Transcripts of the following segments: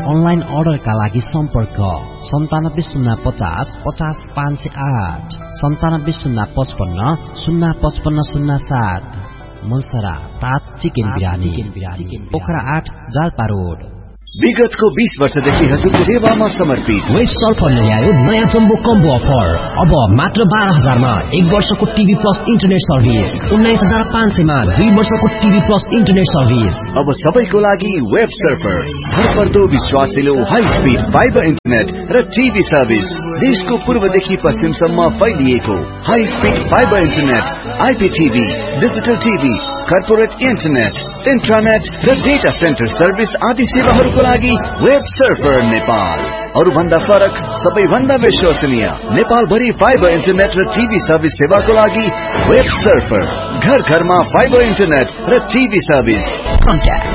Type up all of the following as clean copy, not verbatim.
Online अर्डरका लागि सम्पर्क 970550 50508 9705505507। मनसरा तात चिकन बिरानी पोखरा 8 जालपा रोड। विगतको 20 वर्षदेखि हजुरको सेवामा समर्पित वेस्ट सल्फरले ल्यायो नयाँ जम्बो कम्बो अफर। अब मात्र 12,000 मा 1 वर्षको टिभी प्लस इन्टरनेट सर्भिस, 19,500 मा 2 वर्षको टिभी प्लस इन्टरनेट सर्भिस। अब सबैको लागि वेब सर्फर, भरपर्दो विश्वासिलो हाई स्पिड फाइबर इन्टरनेट र टिभी सर्भिस। देशको पूर्वदेखि पश्चिमसम्म फैलिएको high speed fibre internet, आइपीटीभी, digital TV, corporate internet, इन्ट्रानेट र डेटा सेन्टर सर्भिस आदि सेवाहरूको लागि वेब सर्फर नेपाल। अरूभन्दा फरक, सबैभन्दा विश्वसनीय, नेपाल भरि फाइबर इन्टरनेट र टिभी सर्भिस सेवाको लागि वेब सर्फर। घर घरमा फाइबर इन्टरनेट र TV service. Contact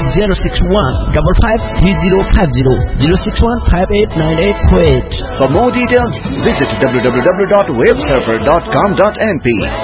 061553050 061589848. For more details, visit www.websurfer.com.np.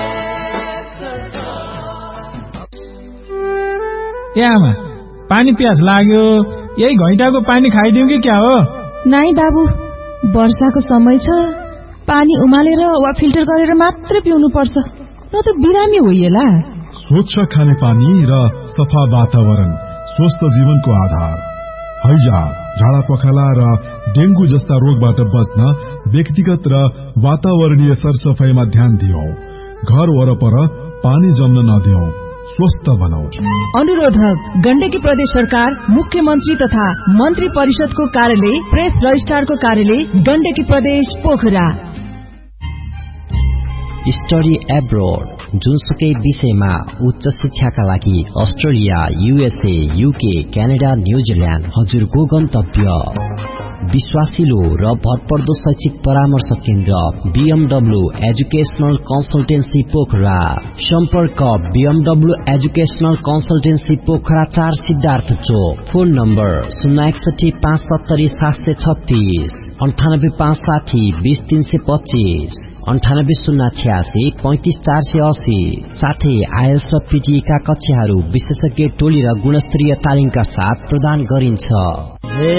आमा, पानी प्यास लाग्यो, यही घैटाको पानी खाइदिउँ कि क्या हो? नाइ बाबु, वर्षाको समय छ, पानी उमालेर वा फिल्टर गरेर मात्र पिउनु पर्छ, नत्र बिरामी होइएला। स्वच्छ खाने पानी र सफा वातावरण स्वस्थ जीवनको आधार। हैजा, झाडा पखाला र डेंगू जस्ता रोगबाट बच्न व्यक्तिगत र वातावरणीय सरसफाईमा ध्यान दियौं। घर वरपर पानी जम्न नदियौं, स्वस्थ बनाऊ। अनुरोधक गण्डकी प्रदेश सरकार, मुख्यमन्त्री तथा मन्त्री परिषदको कार्यालय, प्रेस रजिस्ट्रारको कार्यालय, गण्डकी प्रदेश पोखरा। स्टडी एब्रोड, जुनसुकै विषयमा उच्च शिक्षाका लागि Australia, USA, UK, Canada, New Zealand हजुरको गन्तव्य। विश्वासिलो र भरपर्दो शैक्षिक परामर्श केन्द्र BMW एजुकेशनल कन्सल्टेन्सी पोखरा। सम्पर्क BMW educational consultancy Pokhara 4 Siddhartha चोक। Phone number 06170 736 98 560 20325 98 086 35480। साथै आइएल्स र PTE का कक्षाहरू विशेषज्ञ टोली र गुणस्तरीय तालिमका साथ प्रदान गरिन्छ।